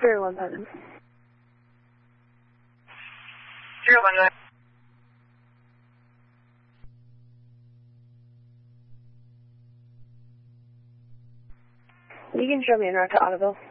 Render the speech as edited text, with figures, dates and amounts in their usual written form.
Sure, 1000. 019. You can show me en route to Ottoville.